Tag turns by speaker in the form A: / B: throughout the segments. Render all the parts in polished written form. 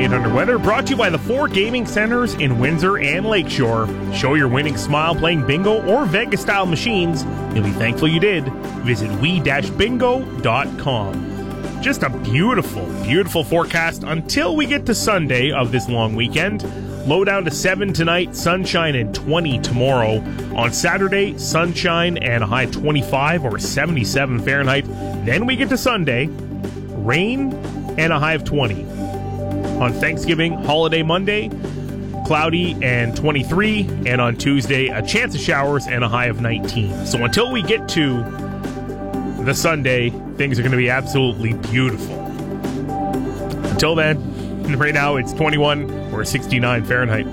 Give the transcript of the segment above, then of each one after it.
A: AM800 weather brought to you by the 4 gaming centers in Windsor and Lakeshore. Show your winning smile playing bingo or Vegas-style machines. You'll be thankful you did. Visit we-bingo.com. Just a beautiful, beautiful forecast until we get to Sunday of this long weekend. Low down to 7 tonight, sunshine and 20 tomorrow. On Saturday, sunshine and a high 25 or 77 Fahrenheit. Then we get to Sunday, rain and a high of 20. On Thanksgiving, holiday Monday, cloudy and 23. And on Tuesday, a chance of showers and a high of 19. So until we get to the Sunday, things are going to be absolutely beautiful. Until then, right now it's 21 or 69 Fahrenheit.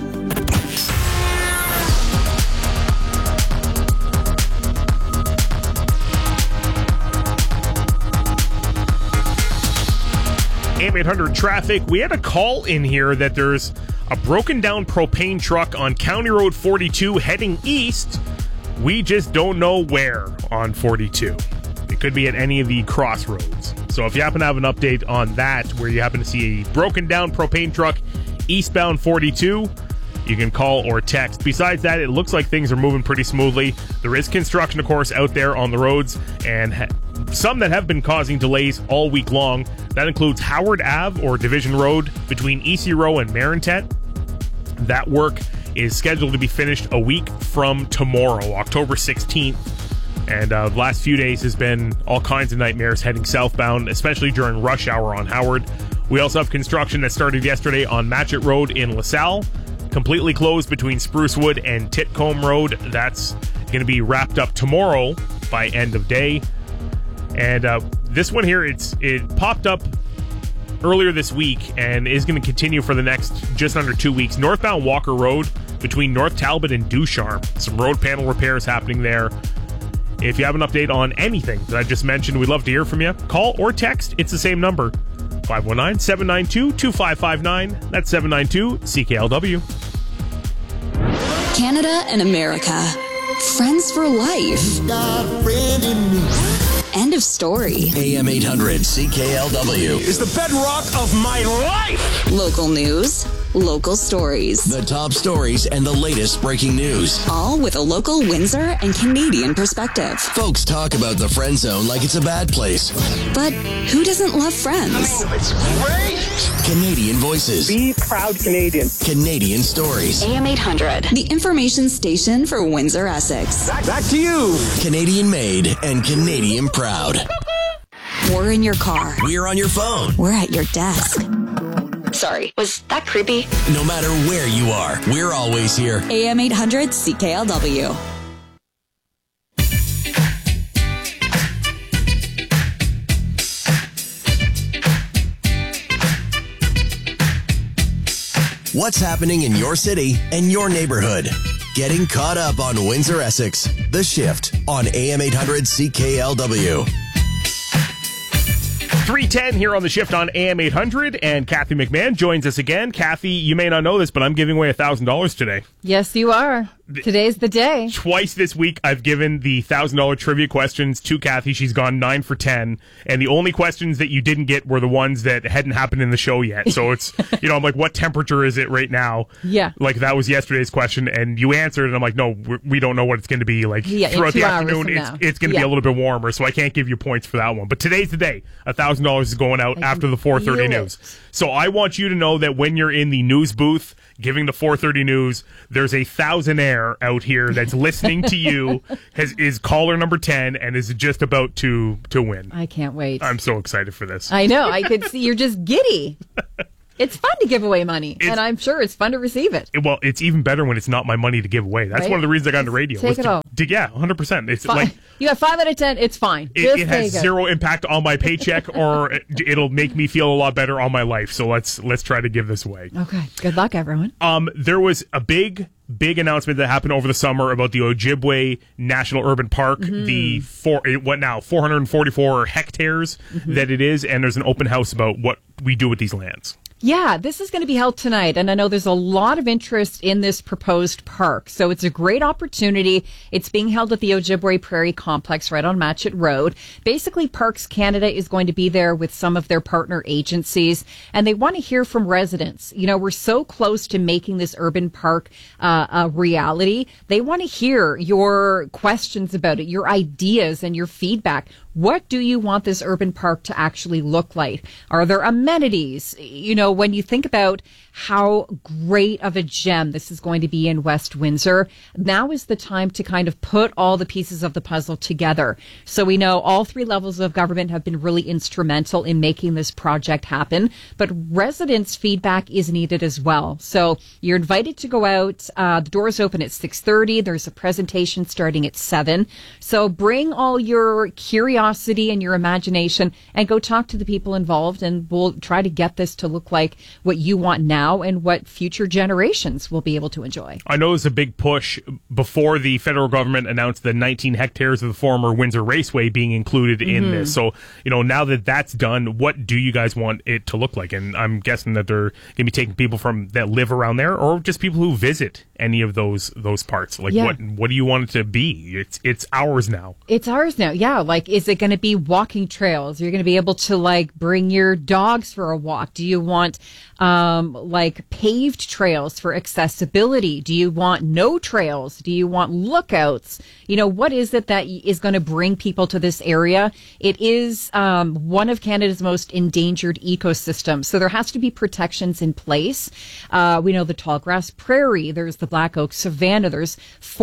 A: AM800 traffic. We had a call in here that there's a broken down propane truck on County Road 42 heading east. We just don't know where on 42. It could be at any of the crossroads. So if you happen to have an update on that, where you happen to see a broken down propane truck eastbound 42, you can call or text. Besides that, it looks like things are moving pretty smoothly. There is construction, of course, out there on the roads, and some that have been causing delays all week long. That includes Howard Ave or Division Road between EC Row and Marintet. That work is scheduled to be finished a week from tomorrow, October 16th. And the last few days has been all kinds of nightmares heading southbound, especially during rush hour on Howard. We also have construction that started yesterday on Matchett Road in LaSalle, completely closed between Sprucewood and Titcombe Road. That's going to be wrapped up tomorrow by end of day. And this one here, it popped up earlier this week and is going to continue for the next just under 2 weeks. Northbound Walker Road between North Talbot and Ducharme. Some road panel repairs happening there. If you have an update on anything that I just mentioned, we'd love to hear from you. Call or text. It's the same number. 519-792-2559. That's 792-CKLW.
B: Canada and America. Friends for life. End of story.
C: AM800 CKLW
D: is the bedrock of my life.
B: Local news, local stories.
C: The top stories and the latest breaking news.
B: All with a local Windsor and Canadian perspective.
C: Folks talk about the friend zone like it's a bad place.
B: But who doesn't love friends?
D: It's great.
C: Canadian voices.
E: Be proud Canadian.
C: Canadian stories.
B: AM800, the information station for Windsor, Essex.
D: Back to you.
C: Canadian made and Canadian proud.
B: We're in your car.
C: We're on your phone.
B: We're at your desk. Sorry, was that creepy?
C: No matter where you are, we're always here.
B: AM800 CKLW.
C: What's happening in your city and your neighborhood? Getting caught up on Windsor, Essex. The Shift on AM800 CKLW.
A: 3:10 here on The Shift on AM800, and Kathy McMahon joins us again. Kathy, you may not know this, but I'm giving away $1,000 today.
F: Yes, you are. Today's the day.
A: Twice this week, I've given the $1,000 trivia questions to Kathy. She's gone 9 for 10, and the only questions that you didn't get were the ones that hadn't happened in the show yet. So it's, I'm like, what temperature is it right now?
F: Yeah.
A: Like, that was yesterday's question, and you answered, and I'm like, no, we don't know what it's going to be. Like, throughout the afternoon, it's going to be a little bit warmer, so I can't give you points for that one. But today's the day. $1,000 is going out after the 4:30 news. So I want you to know that when you're in the news booth giving the 4:30 news, there's a thousandaire out here that's listening to you, is caller number 10, and is just about to win.
F: I can't wait.
A: I'm so excited for this.
F: I know. I could see you're just giddy. It's fun to give away money, and I'm sure it's fun to receive it.
A: Well, it's even better when it's not my money to give away. That's
F: right?
A: One of the reasons I got into radio.
F: Take it all.
A: Yeah, 100%. It's
F: fine.
A: like
F: you got 5 out of 10. It's fine.
A: It has zero impact on my paycheck, or it'll make me feel a lot better on my life. So let's try to give this away.
F: Okay. Good luck, everyone.
A: There was a big announcement that happened over the summer about the Ojibwe National Urban Park. The 444 hectares that it is, and there's an open house about what we do with these lands.
F: Yeah, this is going to be held tonight, and I know there's a lot of interest in this proposed park, so it's a great opportunity. It's being held at the Ojibwe Prairie Complex right on Matchett Road. Basically, Parks Canada is going to be there with some of their partner agencies, and they want to hear from residents. You know, we're so close to making this urban park a reality. They want to hear your questions about it, your ideas, and your feedback. What do you want this urban park to actually look like? Are there amenities? You know, when you think about how great of a gem this is going to be in West Windsor, now is the time to kind of put all the pieces of the puzzle together. So we know all three levels of government have been really instrumental in making this project happen, but residents' feedback is needed as well. So you're invited to go out. The doors open at 6:30. There's a presentation starting at 7. So bring all your curiosity and your imagination and go talk to the people involved, and we'll try to get this to look like what you want now and what future generations will be able to enjoy.
A: I know it was a big push before the federal government announced the 19 hectares of the former Windsor Raceway being included in this. So, you know, now that that's done, what do you guys want it to look like? And I'm guessing that they're going to be taking people from that live around there, or just people who visit any of those parts. Like, what do you want it to be? It's ours now.
F: It's ours now. Yeah. Like, is it going to be walking trails? You're going to be able to like bring your dogs for a walk. Do you want like paved trails for accessibility? Do you want no trails? Do you want lookouts? You know, what is it that is going to bring people to this area? It is one of Canada's most endangered ecosystems, so there has to be protections in place. We know the tallgrass prairie, there's the black oak savanna, there's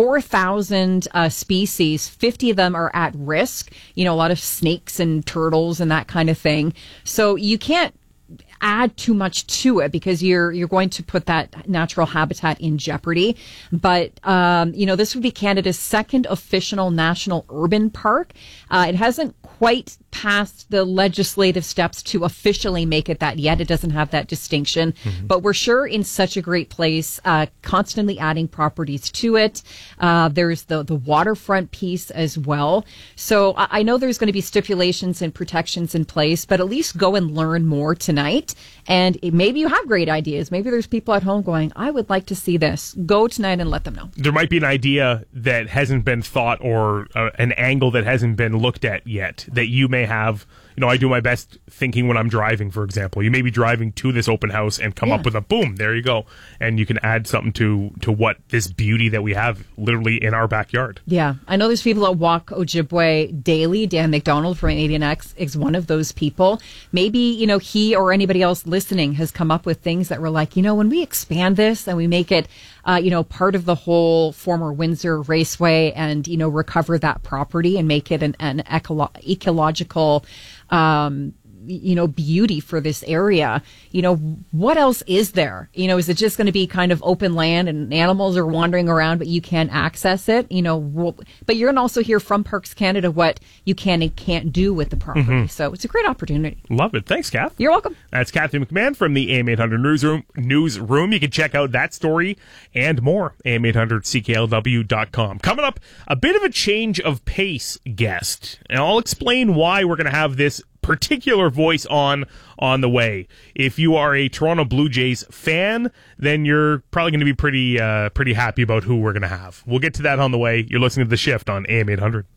F: 4,000 species, 50 of them are at risk. You know, a lot of snakes and turtles and that kind of thing. So you can't add too much to it because you're going to put that natural habitat in jeopardy. But, you know, this would be Canada's second official national urban park. It hasn't quite passed the legislative steps to officially make it that yet. It doesn't have that distinction, but we're sure in such a great place, constantly adding properties to it. There's the waterfront piece as well. So I know there's going to be stipulations and protections in place, but at least go and learn more tonight. And maybe you have great ideas. Maybe there's people at home going, I would like to see this. Go tonight and let them know.
A: There might be an idea that hasn't been thought, or an angle that hasn't been looked at yet that you may have. You know, I do my best thinking when I'm driving, for example. You may be driving to this open house and come up with a boom, there you go. And you can add something to what this beauty that we have literally in our backyard.
F: Yeah. I know there's people that walk Ojibwe daily. Dan McDonald from ADNX is one of those people. Maybe, you know, he or anybody else listening has come up with things that were like, you know, when we expand this and we make it, you know, part of the whole former Windsor Raceway and, you know, recover that property and make it an ecological you know, beauty for this area. You know, what else is there? You know, is it just going to be kind of open land and animals are wandering around, but you can't access it? You know, but you're going to also hear from Parks Canada what you can and can't do with the property. So it's a great opportunity.
A: Love it. Thanks, Kath.
F: You're welcome.
A: That's Kathy McMahon from the AM 800 Newsroom. You can check out that story and more, am800cklw.com. Coming up, a bit of a change of pace guest. And I'll explain why we're going to have this particular voice on the way. If you are a Toronto Blue Jays fan, then you're probably going to be pretty happy about who we're going to have. We'll get to that on the way. You're listening to The Shift on AM 800.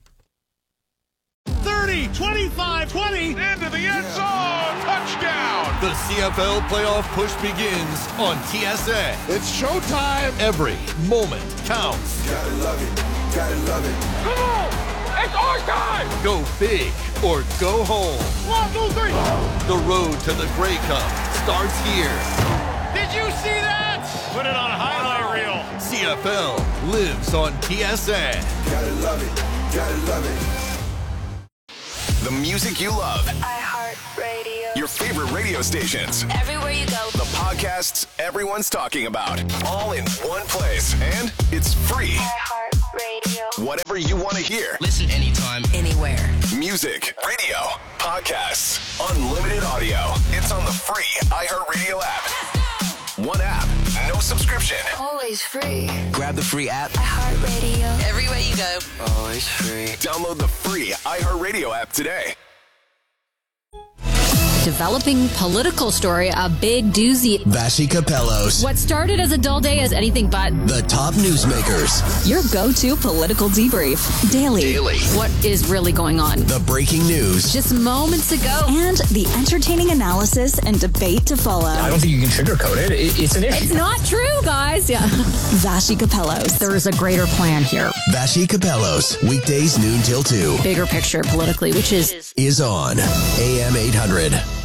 D: 30, 25, 20, into the end zone, touchdown! The CFL playoff push begins on TSN. It's showtime. Every moment counts.
E: Gotta love it, gotta love it.
D: Come on! It's our time! Go big or go home. 1, 2, 3. The road to the Grey Cup starts here. Did you see that? Put it on a highlight reel. CFL lives on TSN.
E: Gotta love it, gotta love it.
C: The music you love.
G: iHeartRadio.
C: Your favorite radio stations.
G: Everywhere you go.
C: The podcasts everyone's talking about. All in one place. And it's free.
G: iHeartRadio.
C: Whatever you want to hear.
H: Listen anytime,
G: Anywhere.
C: Music, radio, podcasts, unlimited audio. It's on the free iHeartRadio app. One app, no subscription.
G: Always free.
H: grab the free app.
G: iHeartRadio. Everywhere you go.
H: Always free.
C: Download the free iHeartRadio app today.
H: developing political story, a big doozy.
C: Vashi Capellos.
H: What started as a dull day is anything but.
C: The top newsmakers.
B: Your go-to political debrief. Daily.
H: What is really going on?
C: The breaking news.
H: Just moments ago.
B: And the entertaining analysis and debate to follow.
I: I don't think you can sugarcoat it. It's an issue.
H: It's not true, guys. Yeah.
B: Vashi Capellos.
H: There is a greater plan here.
C: Vashi Capellos. Weekdays noon till 2.
H: Bigger picture politically, which is
C: Is on AM 800.